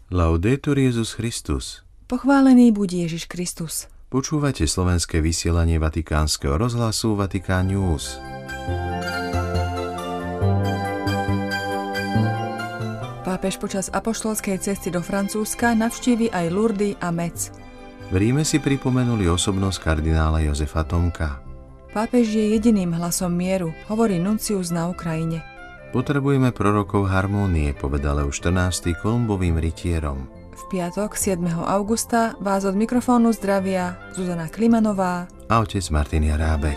Laudetur Jesus Christus. Pochválený buď Ježiš Kristus. Počúvate slovenské vysielanie Vatikánskeho rozhlasu Vatikán News. Pápež počas apoštolskej cesty do Francúzska navštívi aj Lourdes a Metz. V Ríme si pripomenuli osobnosť kardinála Jozefa Tomka. Pápež je jediným hlasom mieru, hovorí nuncius na Ukrajine. Potrebujeme prorokov harmónie, povedal Leoš XIV Kolumbovým rytierom. V piatok 7. augusta vás od mikrofónu zdravia Zuzana Klimanová a otec Martin Jarábek.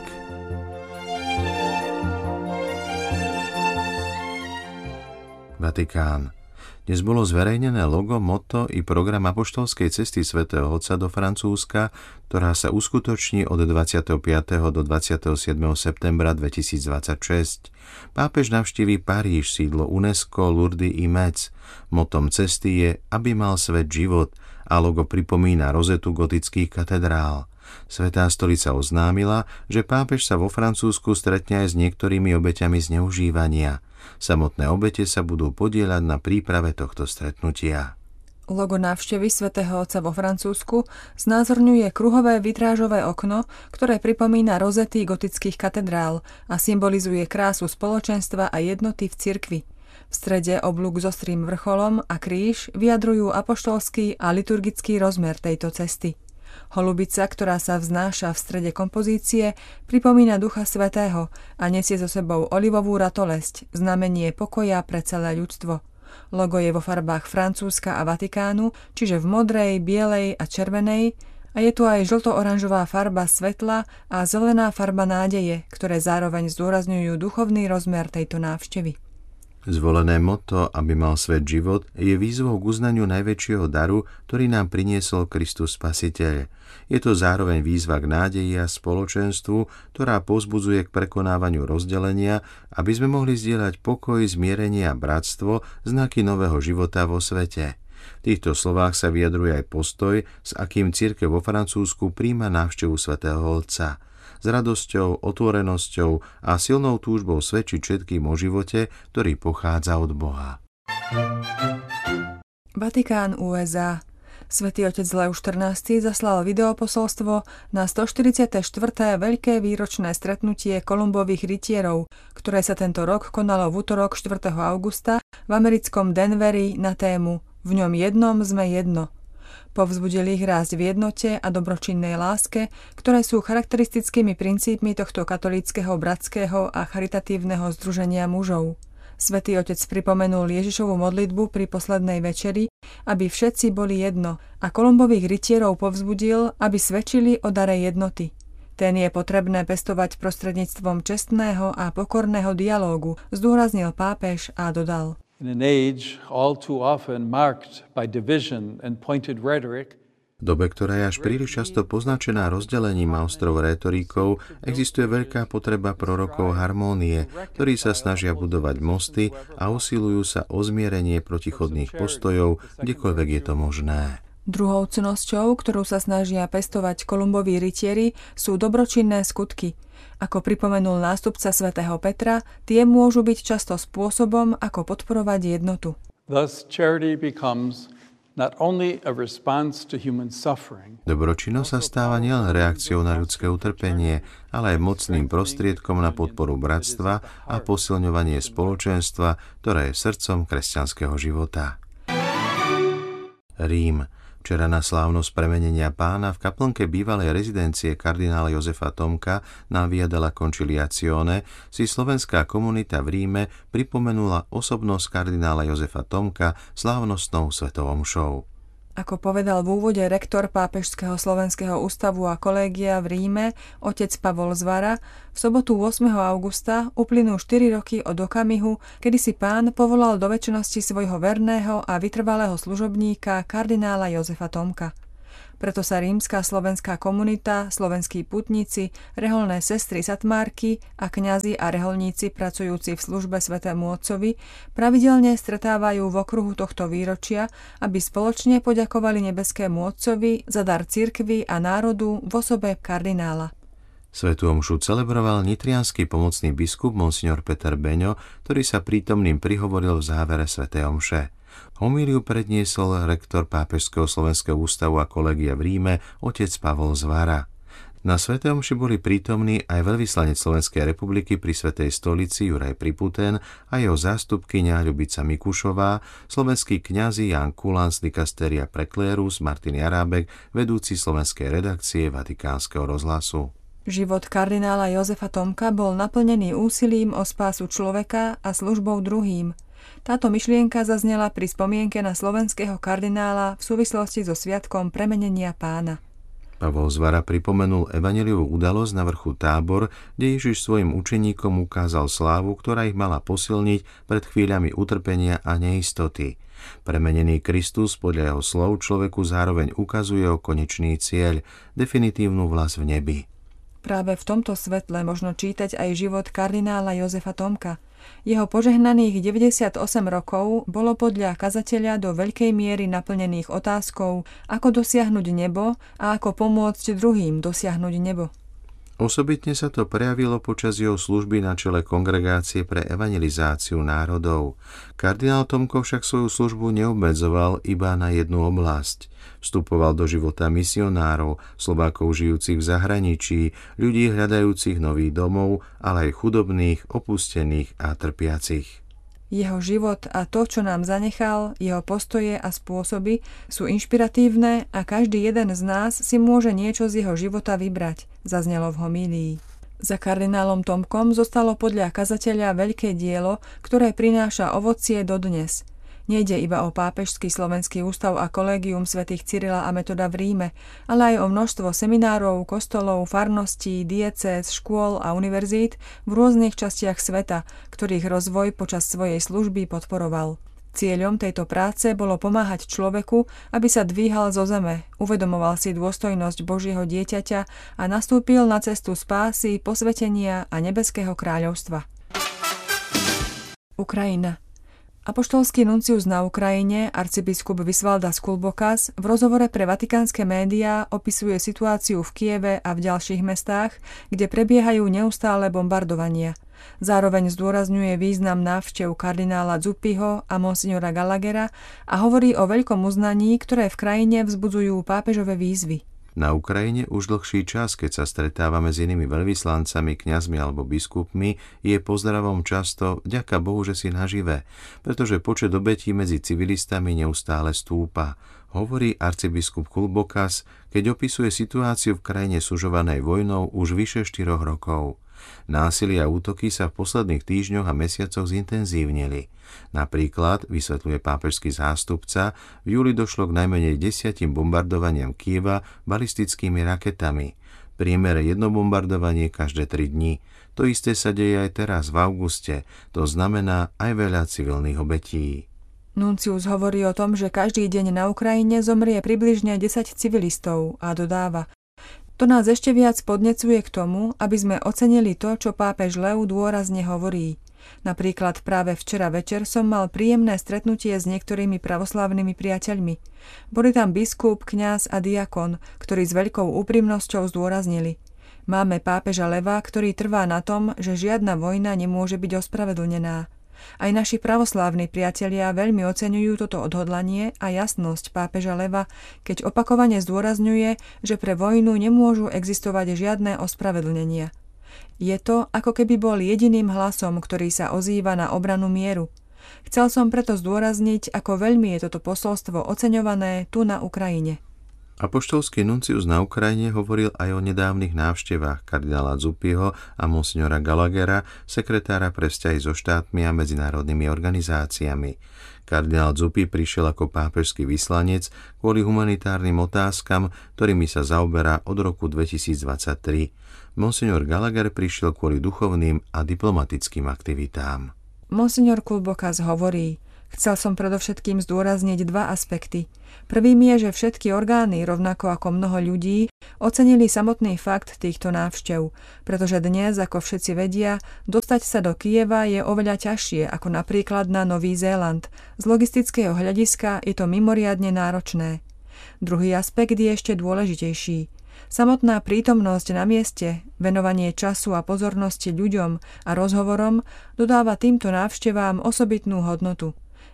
Vatikán. Dnes bolo zverejnené logo, motto i program apoštolskej cesty svätého Otca do Francúzska, ktorá sa uskutoční od 25. do 27. septembra 2026. Pápež navštíví Paríž, sídlo UNESCO, Lourdes i Metz. Mottom cesty je, aby mal svet život, a logo pripomína rozetu gotických katedrál. Svätá stolica oznámila, že pápež sa vo Francúzsku stretne aj s niektorými obeťami zneužívania. Samotné obete sa budú podieľať na príprave tohto stretnutia. Logo návštevy svätého Otca vo Francúzsku znázorňuje kruhové vitrážové okno, ktoré pripomína rozety gotických katedrál a symbolizuje krásu spoločenstva a jednoty v cirkvi. V strede oblúk s ostrým vrcholom a kríž vyjadrujú apoštolský a liturgický rozmer tejto cesty. Holubica, ktorá sa vznáša v strede kompozície, pripomína Ducha Svätého a nesie so sebou olivovú ratolesť, znamenie pokoja pre celé ľudstvo. Logo je vo farbách Francúzska a Vatikánu, čiže v modrej, bielej a červenej, a je tu aj žlto-oranžová farba svetla a zelená farba nádeje, ktoré zároveň zdôrazňujú duchovný rozmer tejto návštevy. Zvolené motto, aby mal svet život, je výzvou k uznaniu najväčšieho daru, ktorý nám priniesol Kristus Spasiteľ. Je to zároveň výzva k nádeji a spoločenstvu, ktorá povzbudzuje k prekonávaniu rozdelenia, aby sme mohli zdieľať pokoj, zmierenie a bratstvo, znaky nového života vo svete. V týchto slovách sa vyjadruje aj postoj, s akým cirkev vo Francúzsku príjma návštevu svätého Otca. S radosťou, otvorenosťou a silnou túžbou svedčiť všetkým o živote, ktorý pochádza od Boha. Vatikán, USA. Svätý otec Leoš XIV zaslal videoposolstvo na 144. veľké výročné stretnutie Kolumbových rytierov, ktoré sa tento rok konalo v utorok 4. augusta v americkom Denveri na tému V ňom jednom sme jedno. Povzbudil ich rásť v jednote a dobročinnej láske, ktoré sú charakteristickými princípmi tohto katolíckeho, bratského a charitatívneho združenia mužov. Svätý otec pripomenul Ježišovu modlitbu pri poslednej večeri, aby všetci boli jedno, a Kolumbových rytierov povzbudil, aby svedčili o dare jednoty. Ten je potrebné pestovať prostredníctvom čestného a pokorného dialógu, zdôraznil pápež a dodal. In an age all too often marked by division and pointed rhetoric, v dobe, ktorá je až príliš často poznačená rozdelením a ostrou rétorikou, existuje veľká potreba prorokov harmónie, ktorí sa snažia budovať mosty a usilujú sa o zmierenie protichodných postojov, kdekoľvek je to možné. Druhou cnosťou, ktorú sa snažia pestovať Kolumboví rytieri, sú dobročinné skutky. Ako pripomenul nástupca svätého Petra, tie môžu byť často spôsobom, ako podporovať jednotu. Thus charity becomes not only a response to human suffering. Dobročinnosť sa stáva nielen reakciou na ľudské utrpenie, ale aj mocným prostriedkom na podporu bratstva a posilňovanie spoločenstva, ktoré je srdcom kresťanského života. Rím. Včera na slávnosť premenenia Pána v kaplnke bývalej rezidencie kardinála Jozefa Tomka na Via della Conciliazione si slovenská komunita v Ríme pripomenula osobnosť kardinála Jozefa Tomka slávnostnou svetovou omšou. Ako povedal v úvode rektor Pápežského slovenského ústavu a kolégia v Ríme, otec Pavol Zvara, v sobotu 8. augusta uplynú 4 roky od okamihu, kedy si Pán povolal do večnosti svojho verného a vytrvalého služobníka kardinála Jozefa Tomka. Preto sa rímska slovenská komunita, slovenskí putníci, reholné sestry satmárky a kňazi a reholníci pracujúci v službe svätému Otcovi pravidelne stretávajú v okruhu tohto výročia, aby spoločne poďakovali nebeskému Otcovi za dar cirkvi a národu v osobe kardinála. Svätú omšu celebroval nitriansky pomocný biskup monsignor Peter Beňo, ktorý sa prítomným prihovoril v závere svätej omše. Homíliu predniesol rektor Pápežského slovenského ústavu a kolégia v Ríme, otec Pavol Zvara. Na svätej omši boli prítomní aj veľvyslanec Slovenskej republiky pri Svätej stolici Juraj Priputen a jeho zástupkyňa Ľubica Mikušová, slovenskí kňazi Ján Kulan z dikasteria pre klérus, Martin Jarábek, vedúci slovenskej redakcie Vatikánskeho rozhlasu. Život kardinála Jozefa Tomka bol naplnený úsilím o spásu človeka a službou druhým. Táto myšlienka zaznela pri spomienke na slovenského kardinála v súvislosti so sviatkom premenenia Pána. Pavol Zvara pripomenul evanjeliovú udalosť na vrchu Tábor, kde Ježiš svojim učeníkom ukázal slávu, ktorá ich mala posilniť pred chvíľami utrpenia a neistoty. Premenený Kristus podľa jeho slov človeku zároveň ukazuje o konečný cieľ, definitívnu vlasť v nebi. Práve v tomto svetle možno čítať aj život kardinála Jozefa Tomka. Jeho požehnaných 98 rokov bolo podľa kazateľa do veľkej miery naplnených otázkou, ako dosiahnuť nebo a ako pomôcť druhým dosiahnuť nebo. Osobitne sa to prejavilo počas jeho služby na čele Kongregácie pre evangelizáciu národov. Kardinál Tomko však svoju službu neobmedzoval iba na jednu oblasť. Vstupoval do života misionárov, Slovákov žijúcich v zahraničí, ľudí hľadajúcich nový domov, ale aj chudobných, opustených a trpiacich. Jeho život a to, čo nám zanechal, jeho postoje a spôsoby sú inšpiratívne a každý jeden z nás si môže niečo z jeho života vybrať, zaznelo v homílii. Za kardinálom Tomkom zostalo podľa kazateľa veľké dielo, ktoré prináša ovocie dodnes. Nejde iba o Pápežský slovenský ústav a kolégium svätých Cyrila a Metoda v Ríme, ale aj o množstvo seminárov, kostolov, farností, diecéz, škôl a univerzít v rôznych častiach sveta, ktorých rozvoj počas svojej služby podporoval. Cieľom tejto práce bolo pomáhať človeku, aby sa dvíhal zo zeme, uvedomoval si dôstojnosť Božieho dieťaťa a nastúpil na cestu spásy, posvetenia a nebeského kráľovstva. Ukrajina. Apoštolský nuncius na Ukrajine, arcibiskup Visvaldas Kulbokas, v rozhovore pre vatikánske médiá opisuje situáciu v Kieve a v ďalších mestách, kde prebiehajú neustále bombardovania. Zároveň zdôrazňuje význam návštev kardinála Zuppiho a monsignora Gallaghera a hovorí o veľkom uznaní, ktoré v krajine vzbudzujú pápežové výzvy. Na Ukrajine už dlhší čas, keď sa stretávame s inými veľvyslancami, kňazmi alebo biskupmi, je pozdravom často vďaka Bohu, že si nažive, pretože počet obetí medzi civilistami neustále stúpa, hovorí arcibiskup Kulbokas, keď opisuje situáciu v krajine sužovanej vojnou už vyše 4 rokov. Násilie a útoky sa v posledných týždňoch a mesiacoch zintenzívnili. Napríklad, vysvetľuje pápežský zástupca, v júli došlo k najmenej 10 bombardovaniam Kyjeva balistickými raketami. V priemere jedno bombardovanie každé 3 dni. To isté sa deje aj teraz v auguste. To znamená aj veľa civilných obetí. Nuncius hovorí o tom, že každý deň na Ukrajine zomrie približne 10 civilistov a dodáva: to nás ešte viac podnecuje k tomu, aby sme ocenili to, čo pápež Leo dôrazne hovorí. Napríklad práve včera večer som mal príjemné stretnutie s niektorými pravoslávnymi priateľmi. Boli tam biskup, kňaz a diakon, ktorí s veľkou úprimnosťou zdôraznili: máme pápeža Leva, ktorý trvá na tom, že žiadna vojna nemôže byť ospravedlnená. Aj naši pravoslávni priatelia veľmi oceňujú toto odhodlanie a jasnosť pápeža Leva, keď opakovane zdôrazňuje, že pre vojnu nemôžu existovať žiadne ospravedlnenia. Je to, ako keby bol jediným hlasom, ktorý sa ozýva na obranu mieru. Chcel som preto zdôrazniť, ako veľmi je toto posolstvo oceňované tu na Ukrajine. Apoštolský nuncius na Ukrajine hovoril aj o nedávnych návštevách kardinála Zuppiho a monsignora Gallaghera, sekretára pre vzťahy so štátmi a medzinárodnými organizáciami. Kardinál Zuppi prišiel ako pápežský vyslanec kvôli humanitárnym otázkam, ktorými sa zaoberá od roku 2023. Monsignor Gallagher prišiel kvôli duchovným a diplomatickým aktivitám. Monsignor Kulbokas hovorí: chcel som predovšetkým zdôrazniť 2 aspekty. Prvým je, že všetky orgány, rovnako ako mnoho ľudí, ocenili samotný fakt týchto návštev, pretože dnes, ako všetci vedia, dostať sa do Kyjeva je oveľa ťažšie ako napríklad na Nový Zéland. Z logistického hľadiska je to mimoriadne náročné. Druhý aspekt je ešte dôležitejší. Samotná prítomnosť na mieste, venovanie času a pozornosti ľuďom a rozhovorom dodáva týmto návštevám osobitnú hodnotu.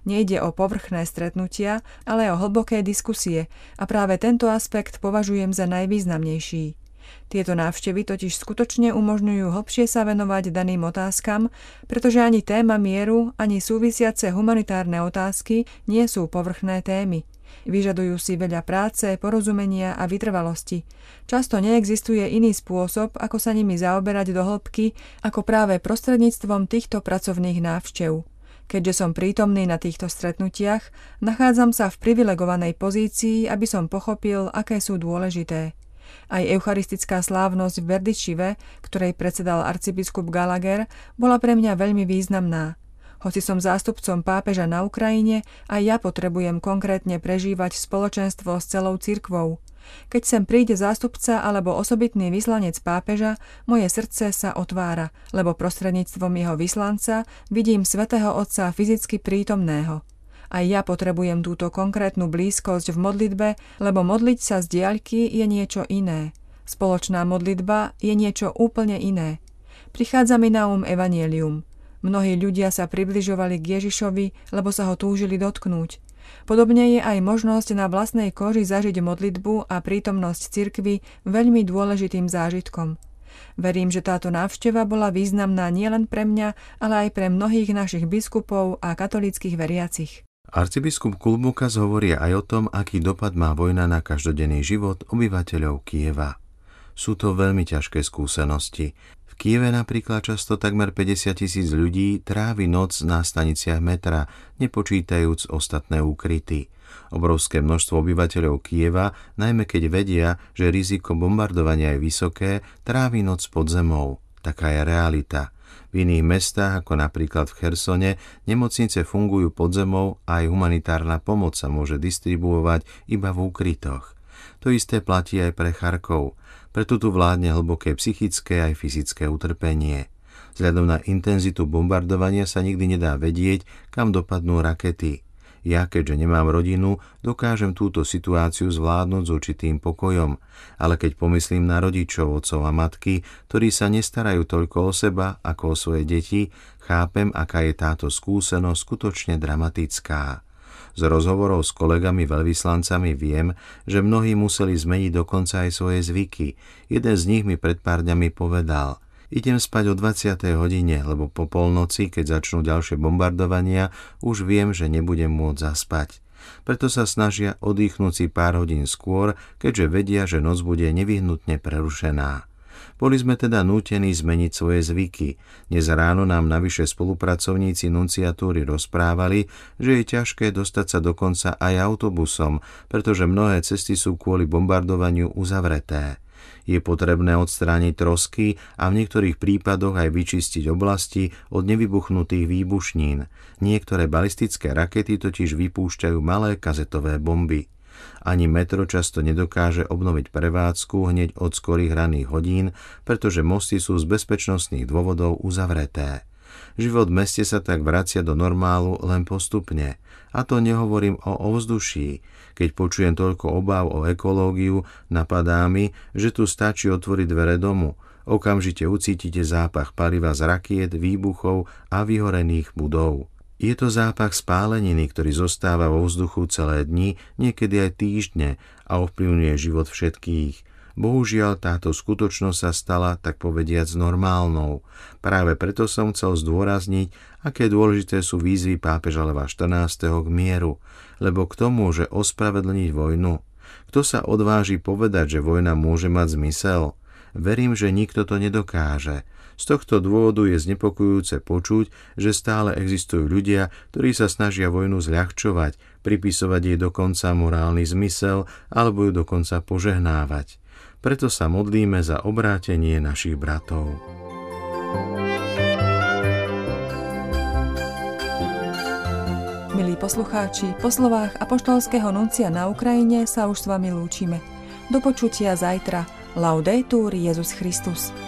Nejde o povrchné stretnutia, ale o hlboké diskusie a práve tento aspekt považujem za najvýznamnejší. Tieto návštevy totiž skutočne umožňujú hlbšie sa venovať daným otázkam, pretože ani téma mieru, ani súvisiace humanitárne otázky nie sú povrchné témy. Vyžadujú si veľa práce, porozumenia a vytrvalosti. Často neexistuje iný spôsob, ako sa nimi zaoberať do hĺbky, ako práve prostredníctvom týchto pracovných návštev. Keďže som prítomný na týchto stretnutiach, nachádzam sa v privilegovanej pozícii, aby som pochopil, aké sú dôležité. Aj eucharistická slávnosť v Berdičive, ktorej predsedal arcibiskup Gallagher, bola pre mňa veľmi významná. Hoci som zástupcom pápeža na Ukrajine, aj ja potrebujem konkrétne prežívať spoločenstvo s celou cirkvou. Keď sem príde zástupca alebo osobitný vyslanec pápeža, moje srdce sa otvára, lebo prostredníctvom jeho vyslanca vidím svätého Otca fyzicky prítomného. Aj ja potrebujem túto konkrétnu blízkosť v modlitbe, lebo modliť sa z diaľky je niečo iné. Spoločná modlitba je niečo úplne iné. Prichádza mi na evanjelium. Mnohí ľudia sa približovali k Ježišovi, lebo sa ho túžili dotknúť. Podobne je aj možnosť na vlastnej koži zažiť modlitbu a prítomnosť cirkvi veľmi dôležitým zážitkom. Verím, že táto návšteva bola významná nielen pre mňa, ale aj pre mnohých našich biskupov a katolíckych veriacich. Arcibiskup Kulbukas hovorí aj o tom, aký dopad má vojna na každodenný život obyvateľov Kyjeva. Sú to veľmi ťažké skúsenosti. V Kyjeve napríklad často takmer 50 000 ľudí trávi noc na staniciach metra, nepočítajúc ostatné úkryty. Obrovské množstvo obyvateľov Kyjeva, najmä keď vedia, že riziko bombardovania je vysoké, trávi noc pod zemou. Taká je realita. V iných mestách, ako napríklad v Chersone, nemocnice fungujú pod zemou a aj humanitárna pomoc sa môže distribuovať iba v úkrytoch. To isté platí aj pre Charkov. Preto tu vládne hlboké psychické aj fyzické utrpenie. Vzhľadom na intenzitu bombardovania sa nikdy nedá vedieť, kam dopadnú rakety. Ja, keďže nemám rodinu, dokážem túto situáciu zvládnuť s určitým pokojom, ale keď pomyslím na rodičov, otcov a matky, ktorí sa nestarajú toľko o seba ako o svoje deti, chápem, aká je táto skúsenosť skutočne dramatická. Z rozhovorov s kolegami veľvyslancami viem, že mnohí museli zmeniť dokonca aj svoje zvyky. Jeden z nich mi pred pár dňami povedal: idem spať o 20. hodine, lebo po polnoci, keď začnú ďalšie bombardovania, už viem, že nebudem môcť zaspať. Preto sa snažia oddychnúť si pár hodín skôr, keďže vedia, že noc bude nevyhnutne prerušená. Boli sme teda nútení zmeniť svoje zvyky. Dnes ráno nám navyše spolupracovníci nunciatúry rozprávali, že je ťažké dostať sa dokonca aj autobusom, pretože mnohé cesty sú kvôli bombardovaniu uzavreté. Je potrebné odstrániť trosky a v niektorých prípadoch aj vyčistiť oblasti od nevybuchnutých výbušnín. Niektoré balistické rakety totiž vypúšťajú malé kazetové bomby. Ani metro často nedokáže obnoviť prevádzku hneď od skorých ranných hodín, pretože mosty sú z bezpečnostných dôvodov uzavreté. Život v meste sa tak vracia do normálu len postupne. A to nehovorím o ovzduší. Keď počujem toľko obáv o ekológiu, napadá mi, že tu stačí otvoriť dvere domu. Okamžite ucítite zápach paliva z rakiet, výbuchov a vyhorených budov. Je to zápach spáleniny, ktorý zostáva vo vzduchu celé dni, niekedy aj týždne a ovplyvňuje život všetkých. Bohužiaľ, táto skutočnosť sa stala, tak povediac, normálnou. Práve preto som chcel zdôrazniť, aké dôležité sú výzvy pápeža Leva XIV. K mieru, lebo kto môže ospravedlniť vojnu? Kto sa odváži povedať, že vojna môže mať zmysel? Verím, že nikto to nedokáže. Z tohto dôvodu je znepokojujúce počuť, že stále existujú ľudia, ktorí sa snažia vojnu zľahčovať, pripisovať jej dokonca morálny zmysel alebo ju dokonca požehnávať. Preto sa modlíme za obrátenie našich bratov. Milí poslucháči, po slovách apoštolského nuncia na Ukrajine sa už s vami lúčime. Do počutia zajtra. Laudetur Jesus Christus.